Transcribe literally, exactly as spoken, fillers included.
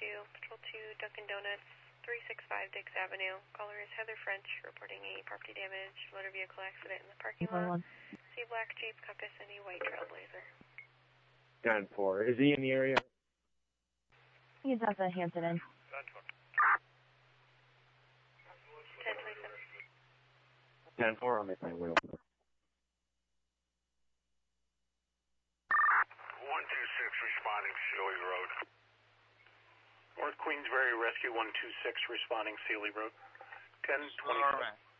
two, Patrol two, Dunkin' Donuts, three six five Dix Avenue. Caller is Heather French, reporting a property damage, motor vehicle accident in the parking lot. See black Jeep Compass and a white Trailblazer. ten four. Is he in the area? He's at the Hampton Inn. ten twenty-seven. ten four, I'll make my way over. one two six responding Sealy Road. North Queensbury Rescue one two six responding Sealy Road. ten twenty-seven.